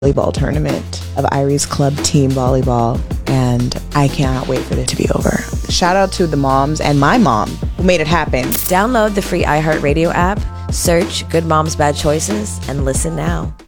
volleyball tournament of Irie's club team volleyball, and I cannot wait for it to be over. Shout out to the moms and my mom who made it happen. Download the free iHeartRadio app, search Good Moms Bad Choices, and listen now.